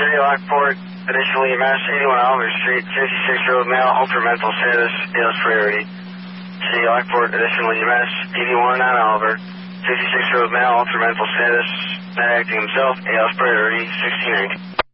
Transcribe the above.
City Lockport, additional EMS, 81 Oliver Street, 56-year-old male, ultra mental status, ALS priority. City Lockport, additional EMS, 81 on Oliver, 56-year-old male, ultra mental status, not acting himself, ALS priority, 1690.